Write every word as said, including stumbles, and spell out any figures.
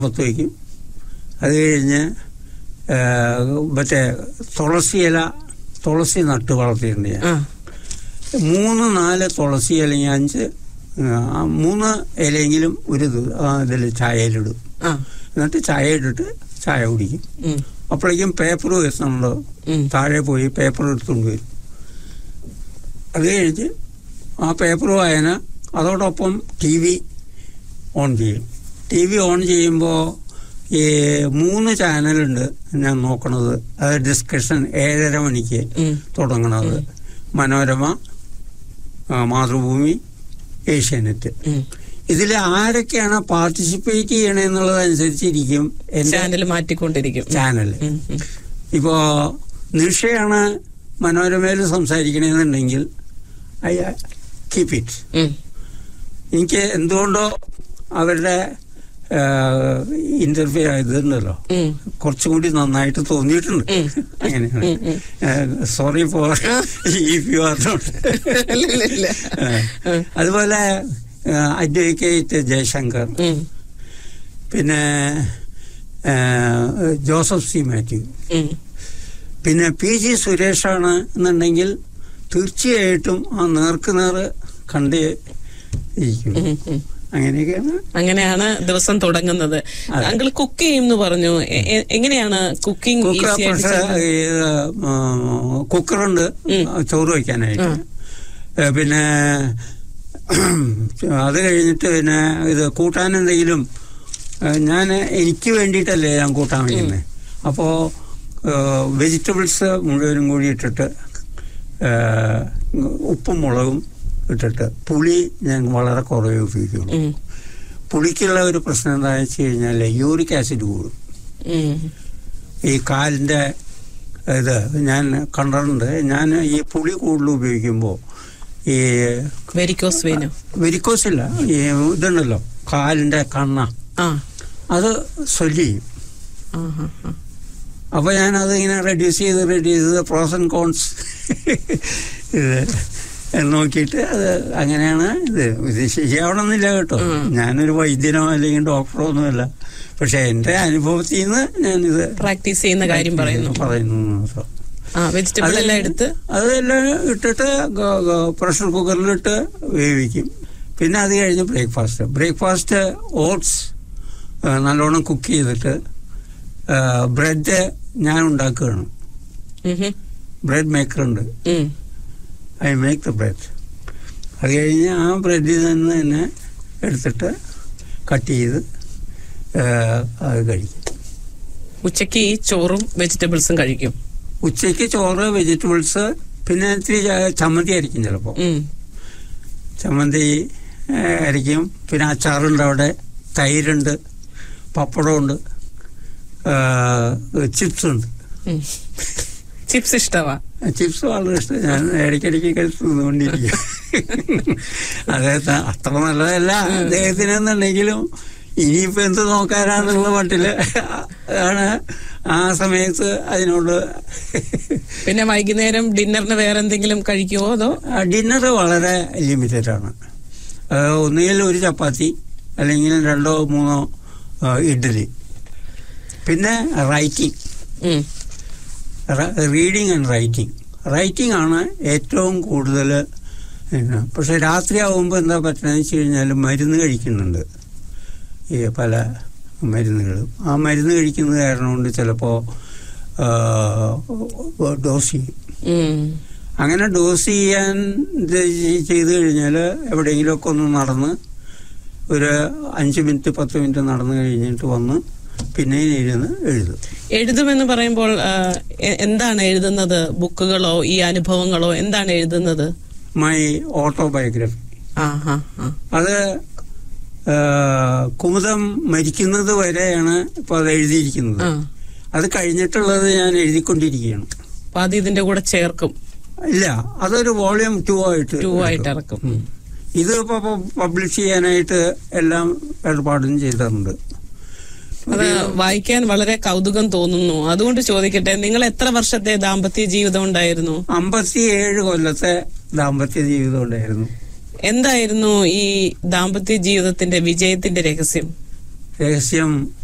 പുറത്ത് വയ്ക്കും. അത് കഴിഞ്ഞ് മറ്റേ തുളസി ഇല തുളസി നട്ട് വളർത്തിയിട്ടുണ്ട് ഞാൻ. മൂന്ന് നാല് തുളസി അല്ലെങ്കിൽ അഞ്ച് മൂന്ന് ഇലയെങ്കിലും ഒരു ഇതിൽ ചായയിലിടും. എന്നിട്ട് ചായ ഇട്ടിട്ട് ചായ കുടിക്കും. അപ്പോഴേക്കും പേപ്പർ വെച്ചുണ്ടോ താഴെ പോയി പേപ്പർ എടുത്തുകൊണ്ട് വരും. അത് കഴിഞ്ഞ് ആ പേപ്പർ വായന അതോടൊപ്പം ടി വി ഓൺ ചെയ്യും. ടി വി ഓൺ ചെയ്യുമ്പോൾ ഈ മൂന്ന് ചാനലുണ്ട് ഞാൻ നോക്കണത്. അത് ഡിസ്കഷൻ ഏഴര മണിക്ക് തുടങ്ങണത്. മനോരമ, മാതൃഭൂമി, ഏഷ്യാനെറ്റ്. ഇതിൽ ആരൊക്കെയാണ് പാർട്ടിസിപ്പേറ്റ് ചെയ്യണമെന്നുള്ളതനുസരിച്ചിരിക്കും ചാനൽ മാറ്റിക്കൊണ്ടിരിക്കും. ചാനൽ ഇപ്പോ നിഷയാണ് മനോരമയിൽ സംസാരിക്കണമെന്നുണ്ടെങ്കിൽ ഐ കീപ് ഇറ്റ്. എനിക്ക് എന്തുകൊണ്ടോ അവരുടെ ഇന്റർവ്യൂ ഇതുണ്ടല്ലോ കുറച്ചും കൂടി നന്നായിട്ട് തോന്നിയിട്ടുണ്ട്. അങ്ങനെയാണ്. Sorry four if you are not. അതുപോലെ അഡ്വക്കേറ്റ് ജയശങ്കർ, പിന്നെ ജോസഫ് സി മാത്യു, പിന്നെ പി ജി സുരേഷാണ് എന്നുണ്ടെങ്കിൽ തീർച്ചയായിട്ടും ആ നേർക്ക് നേർ കണ്ടേ ഇരിക്കും. അങ്ങനെയൊക്കെയാണ് അങ്ങനെയാണ് ദിവസം തുടങ്ങുന്നത്. അങ്കിൾ കുക്ക് ചെയ്യുമെന്ന് പറഞ്ഞു. എങ്ങനെയാണ് കുക്കിംഗ്? കുക്കറുണ്ട് ചോറ് വയ്ക്കാനായിട്ട്. പിന്നെ അത് കഴിഞ്ഞിട്ട് പിന്നെ ഇത് കൂട്ടാൻ എന്തെങ്കിലും ഞാൻ എനിക്ക് വേണ്ടിയിട്ടല്ലേ ഞാൻ കൂട്ടാൻ വയ്ക്കുന്നത്. അപ്പോൾ വെജിറ്റബിൾസ് മുഴുവനും കൂടി ഇട്ടിട്ട് ഉപ്പും മുളകും ഇട്ടിട്ട് പുളി ഞാൻ വളരെ കുറവേ ഉപയോഗിക്കുള്ളൂ. പുളിക്കുള്ള ഒരു പ്രശ്നം എന്താണെന്ന് വെച്ച് കഴിഞ്ഞാൽ യൂറിക് ആസിഡ് കൂടും. ഈ കാലിൻ്റെ ഇത് ഞാൻ കണ്ടിട്ടുണ്ട്. ഞാൻ ഈ പുളി കൂടുതൽ ഉപയോഗിക്കുമ്പോൾ ഈ വെരിക്കോസ് വെയിൻ വെരിക്കോസ് ഇല്ല ഈ ഇതുണ്ടല്ലോ കാലിൻ്റെ കണ്ണ അത് സ്വെല്ല് ചെയ്യും. അപ്പോൾ ഞാനത് ഇങ്ങനെ റെഡ്യൂസ് ചെയ്ത് റെഡ്യൂസ് ചെയ്ത് പ്രോസ് ആൻഡ് കോൺസ് ഇത് നോക്കിയിട്ട് അത് അങ്ങനെയാണ്. ഇത് ഇത് ശരിയാവണമെന്നില്ല കേട്ടോ. ഞാനൊരു വൈദ്യനോ അല്ലെങ്കിൽ ഡോക്ടറോ ഒന്നുമല്ല. പക്ഷെ എൻ്റെ അനുഭവത്തിൽ നിന്ന് ഞാനിത് പ്രാക്ടീസ് ചെയ്യുന്ന കാര്യം പറയുന്നു പറയുന്നു വെജിറ്റബിളെല്ലാം എടുത്ത് അതെല്ലാം ഇട്ടിട്ട് പ്രഷർ കുക്കറിലിട്ട് വേവിക്കും. പിന്നെ അത് കഴിഞ്ഞ് ബ്രേക്ക്ഫാസ്റ്റ് ബ്രേക്ക്ഫാസ്റ്റ് ഓട്സ് നല്ലോണം കുക്ക് ചെയ്തിട്ട് ബ്രെഡ് ഞാൻ ഉണ്ടാക്കുകയാണ്. Bread മേക്കറുണ്ട്. I make the bread. അത് കഴിഞ്ഞ് ആ ബ്രെഡിൽ നിന്ന് തന്നെ എടുത്തിട്ട് കട്ട് ചെയ്ത് അത് കഴിക്കും. ഉച്ചയ്ക്ക് ഈ ചോറും വെജിറ്റബിൾസും കഴിക്കും. ഉച്ചയ്ക്ക് ചോറ്, വെജിറ്റബിൾസ്, പിന്നെ ഇത്തിരി ചമ്മന്തി അരിക്കും. ചിലപ്പോൾ ചമ്മന്തി അരിക്കും. പിന്നെ അച്ചാറുണ്ട്, അവിടെ തൈരുണ്ട്, പപ്പടമുണ്ട്, ചിപ്സ് ഉണ്ട്. ചിപ്സ് ഇഷ്ടമാ? ചിപ്സ് വളരെ ഇഷ്ടം. ഞാൻ ഇടയ്ക്കിടയ്ക്ക് കഴിച്ച് തിന്നുകൊണ്ടിരിക്കും. അദ്ദേഹത്തെ അത്ര നല്ലതല്ല അദ്ദേഹത്തിനെന്നുണ്ടെങ്കിലും ഇനിയിപ്പോ എന്ത് നോക്കാനാന്നുള്ള മട്ടില് ആണ് ആ സമയത്ത് അതിനോട്. പിന്നെ വൈകുന്നേരം ഡിന്നറിന് വേറെ എന്തെങ്കിലും കഴിക്കുമോ അതോ? ഡിന്നർ വളരെ ലിമിറ്റഡ് ആണ്. ഒന്നുകിൽ ഒരു ചപ്പാത്തി അല്ലെങ്കിൽ രണ്ടോ മൂന്നോ ഇഡ്ഡലി. പിന്നെ writing, reading and writing. Writing ആണ് ഏറ്റവും കൂടുതൽ. പക്ഷെ രാത്രി ആവുമ്പോൾ എന്താ പറ്റുന്നതെന്ന് വെച്ച് കഴിഞ്ഞാൽ മരുന്ന് കഴിക്കുന്നുണ്ട്, ഈ പല മരുന്നുകളും. ആ മരുന്ന് കഴിക്കുന്നത് കാരണം കൊണ്ട് ചിലപ്പോൾ ഡോസ് ചെയ്യും. അങ്ങനെ ഡോസ് ചെയ്യാൻ ചെയ്ത് കഴിഞ്ഞാൽ എവിടെയെങ്കിലുമൊക്കെ ഒന്ന് നടന്ന് ഒരു അഞ്ച് മിനിറ്റ് പത്ത് മിനിറ്റ് നടന്നു കഴിഞ്ഞിട്ട് വന്ന് പിന്നെ ഇരുന്ന് എഴുതും. എഴുതുമെന്ന് പറയുമ്പോൾ എന്താണ് എഴുതുന്നത്? ബുക്കുകളോ ഈ അനുഭവങ്ങളോ എന്താണ് എഴുതുന്നത്? My autobiography. അത് കുമുദം മരിക്കുന്നത് വരെയാണ് ഇപ്പൊ അത് എഴുതിയിരിക്കുന്നത്. അത് കഴിഞ്ഞിട്ടുള്ളത് ഞാൻ എഴുതിക്കൊണ്ടിരിക്കുകയാണ്. അപ്പൊ അത് ഇതിന്റെ കൂടെ ചേർക്കും? ഇല്ല, അതൊരു വോളിയം ടു ആയിട്ട് ടു ആയിട്ട് ഇറക്കും. ഇത് ഇപ്പൊ പബ്ലിഷ് ചെയ്യാനായിട്ട് എല്ലാം ഏർപ്പാടും ചെയ്തിട്ടുണ്ട്. അത് വായിക്കാൻ വളരെ കൗതുകം തോന്നുന്നു. അതുകൊണ്ട് ചോദിക്കട്ടെ, നിങ്ങൾ എത്ര വർഷത്തെ ദാമ്പത്യ ജീവിതം ഉണ്ടായിരുന്നു? അമ്പത്തിയേഴ് കൊല്ലത്തെ ദാമ്പത്യ ജീവിതം ഉണ്ടായിരുന്നു. എന്തായിരുന്നു ഈ ദാമ്പത്യ ജീവിതത്തിന്റെ വിജയത്തിന്റെ രഹസ്യം? രഹസ്യം